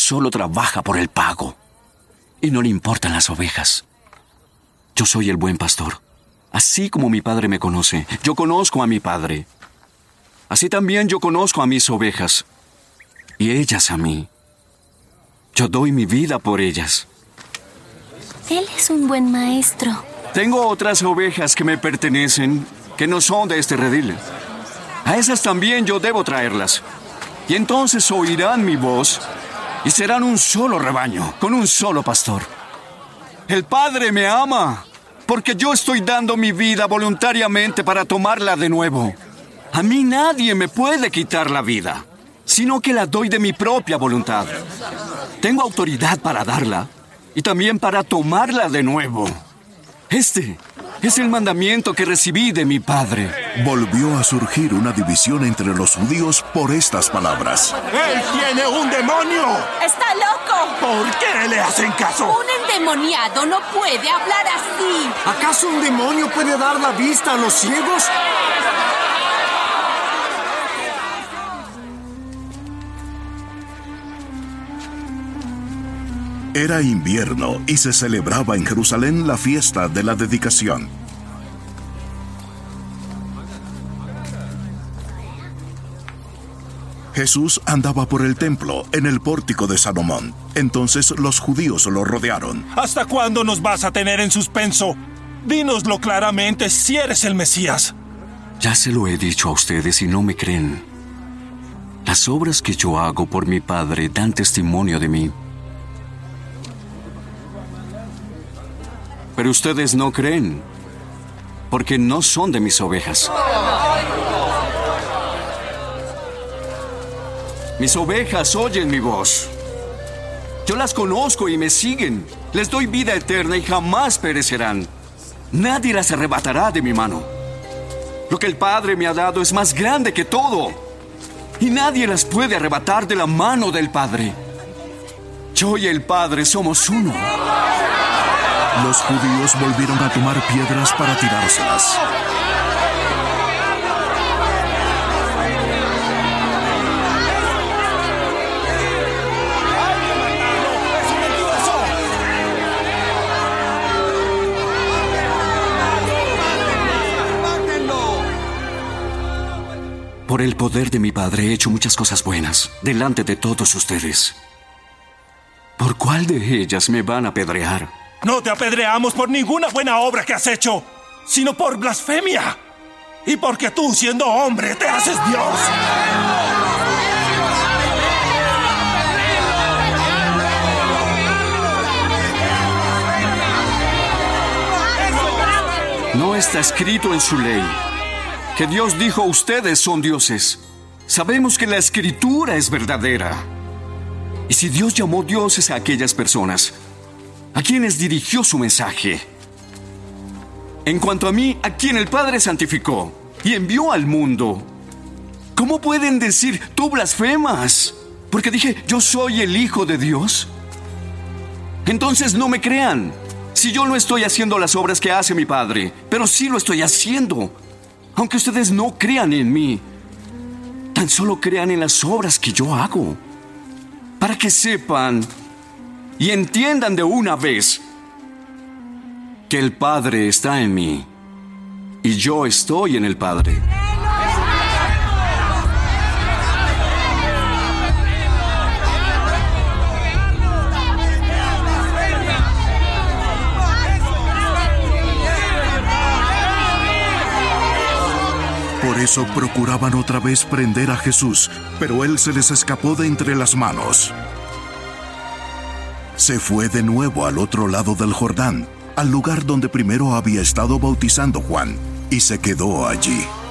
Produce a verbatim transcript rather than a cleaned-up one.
solo trabaja por el pago y no le importan las ovejas. Yo soy el buen pastor. Así como mi Padre me conoce, yo conozco a mi Padre. Así también yo conozco a mis ovejas y ellas a mí. Yo doy mi vida por ellas. Él es un buen maestro. Tengo otras ovejas que me pertenecen, que no son de este redil. A esas también yo debo traerlas. Y entonces oirán mi voz y serán un solo rebaño, con un solo pastor. El Padre me ama, porque yo estoy dando mi vida voluntariamente para tomarla de nuevo. A mí nadie me puede quitar la vida, sino que la doy de mi propia voluntad. Tengo autoridad para darla y también para tomarla de nuevo. Este es el mandamiento que recibí de mi Padre. Volvió a surgir una división entre los judíos por estas palabras. ¡Él tiene un demonio! ¡Está loco! ¿Por qué le hacen caso? Un endemoniado no puede hablar así. ¿Acaso un demonio puede dar la vista a los ciegos? Era invierno y se celebraba en Jerusalén la fiesta de la dedicación. Jesús andaba por el templo, en el pórtico de Salomón. Entonces los judíos lo rodearon. ¿Hasta cuándo nos vas a tener en suspenso? Dínoslo claramente si eres el Mesías. Ya se lo he dicho a ustedes y no me creen. Las obras que yo hago por mi Padre dan testimonio de mí. Pero ustedes no creen, porque no son de mis ovejas. Mis ovejas oyen mi voz. Yo las conozco y me siguen. Les doy vida eterna y jamás perecerán. Nadie las arrebatará de mi mano. Lo que el Padre me ha dado es más grande que todo, y nadie las puede arrebatar de la mano del Padre. Yo y el Padre somos uno. Los judíos volvieron a tomar piedras para tirárselas. Por el poder de mi Padre he hecho muchas cosas buenas delante de todos ustedes. ¿Por cuál de ellas me van a apedrear? No te apedreamos por ninguna buena obra que has hecho, sino por blasfemia. Y porque tú, siendo hombre, te haces Dios. No está escrito en su ley que Dios dijo: ustedes son dioses. Sabemos que la Escritura es verdadera. Y si Dios llamó dioses a aquellas personas a quienes dirigió su mensaje, en cuanto a mí, a quien el Padre santificó y envió al mundo, ¿cómo pueden decir tú blasfemas? Porque dije, yo soy el Hijo de Dios. Entonces no me crean, si yo no estoy haciendo las obras que hace mi Padre, pero sí lo estoy haciendo. Aunque ustedes no crean en mí, tan solo crean en las obras que yo hago, para que sepan y entiendan de una vez que el Padre está en mí y yo estoy en el Padre. Por eso procuraban otra vez prender a Jesús, pero él se les escapó de entre las manos. Se fue de nuevo al otro lado del Jordán, al lugar donde primero había estado bautizando Juan, y se quedó allí.